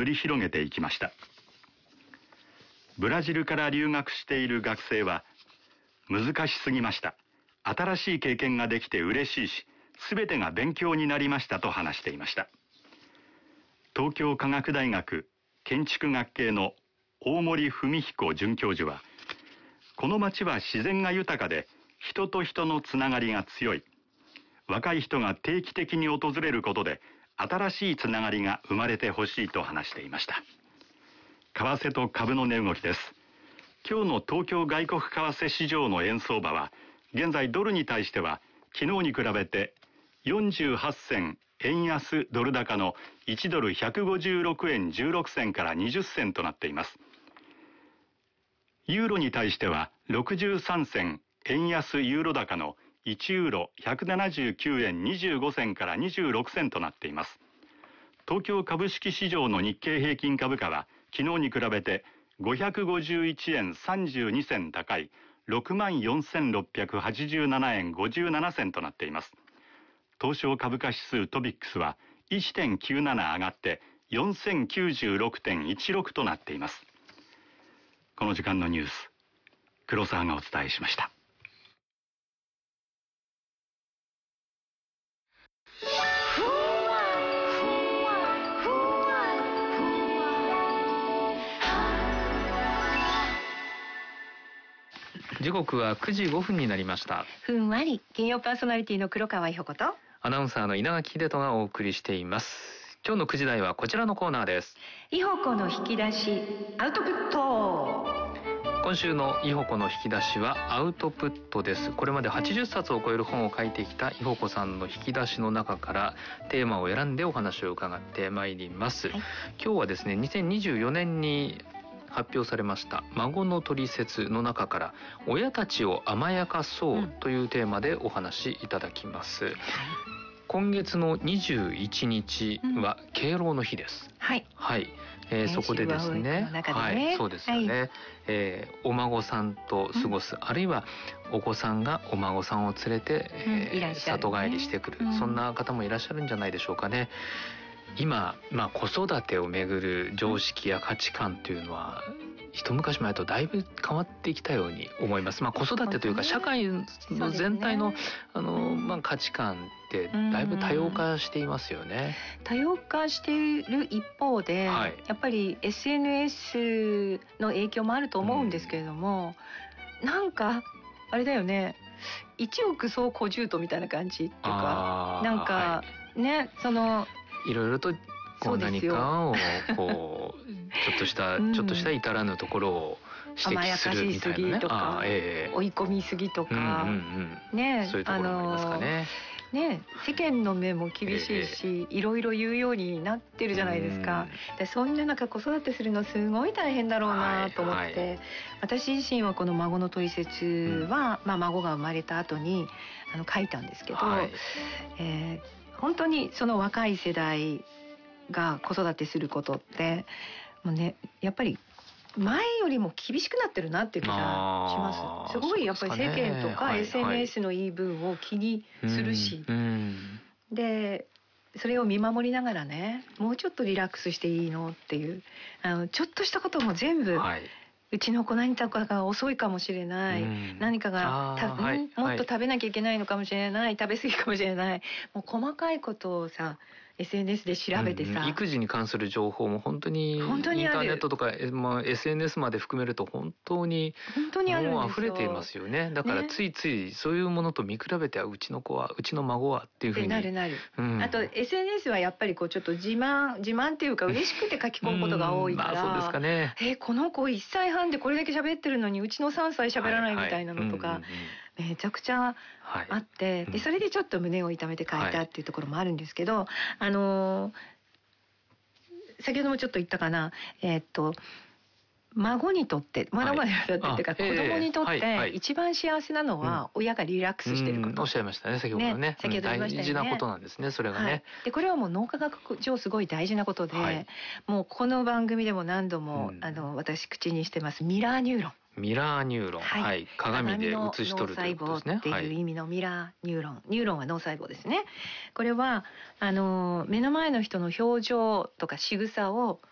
塗り広げていきました。ブラジルから留学している学生は、難しすぎました。新しい経験ができて嬉しいし、すべてが勉強になりましたと話していました。東京科学大学建築学系の大森文彦准教授は、この町は自然が豊かで人と人のつながりが強い。若い人が定期的に訪れることで新しいつながりが生まれてほしいと話していました。為替と株の値動きです。今日の東京外国為替市場の円相場は、現在ドルに対しては昨日に比べて48銭円安ドル高の1ドル156円16銭から20銭となっています。ユーロに対しては63銭円安ユーロ高の1ユーロ179円25銭から26銭となっています。東京株式市場の日経平均株価は昨日に比べて551円32銭高い 64,687 円57銭となっています。東証株価指数トピックスは 1.97 上がって 4096.16 となっています。この時間のニュース、黒沢がお伝えしました。 時刻は9時5分になりました。 ふんわり金曜パーソナリティの黒川伊保子とアナウンサーの稲垣秀人がお送りしています。今日の9時台はこちらのコーナーです。 伊保子の引き出しアウトプット。 今週の伊保子の引き出しはアウトプットです。これまで80冊を超える本を書いてきた伊保子さんの引き出しの中からテーマを選んでお話を伺ってまいります、はい、今日はですね2024年に発表されました孫のトリセツの中から親たちを甘やかそうというテーマでお話いただきます、今月の21日は敬老の日です。 はい、 はい、そこでですね、はい、そうですよね、はい、お孫さんと過ごす、あるいはお子さんがお孫さんを連れて、里帰りしてくる、そんな方もいらっしゃるんじゃないでしょうかね。今、子育てをめぐる常識や価値観というのは一昔前とだいぶ変わってきたように思います。子育てというか社会の全体の、価値観ってだいぶ多様化していますよね。 多様化している一方で、やっぱり SNS の影響もあると思うんですけれども、なんかあれだよね、一億総小獣みたいな感じっていうか、なんか、ね、 いろいろと何かをちょっとした至らぬところを指摘するみたいなね、甘やかしすぎとか、追い込みすぎとか、ね、 そういうところもありますかね。 ね、世間の目も厳しいし、いろいろ言うようになってるじゃないですか。でそんな中子育てするのすごい大変だろうなと思って、私自身はこの孫のトリセツは、孫が生まれた後に書いたんですけど、本当にその若い世代が子育てすることってもうね、やっぱり前よりも厳しくなってるなっていう気がします。すごいやっぱり世間とか SNS の言い分を気にするし、でそれを見守りながらね、もうちょっとリラックスしていいのっていう、ちょっとしたことも全部、うちの子何かが遅いかもしれない、何かがもっと食べなきゃいけないのかもしれない、食べ過ぎかもしれない、もう細かいことをさ SNS で調べてさ、 育児に関する情報も本当にインターネットとか、SNS まで含めると本当にもう溢れていますよね。だからついついそういうものと見比べて、うちの子はうちの孫はっていうふうになる、あと SNS はやっぱりちょっと自慢っていうか嬉しくて書き込むことが多いから、 そうですかね。 この子1歳半でこれだけ喋ってるのにうちの3歳喋らないみたいなのとか、めちゃくちゃあって、でそれでちょっと胸を痛めて書いたっていうところもあるんですけど、先ほどもちょっと言ったかな、孫にとって、孫にとってっていうか、子供にとって一番幸せなのは親がリラックスしてること。 おっしゃいましたね、先ほどね。 先ほど言いましたよね。 大事なことなんですね、それがね。 でこれはもう脳科学上すごい大事なことで、もうこの番組でも何度も私口にしてますミラーニューロン。 ミラーニューロン、鏡で映し取るということですね。 脳細胞っていう意味のミラーニューロン、ニューロンは脳細胞ですね。これは目の前の人の表情とか仕草を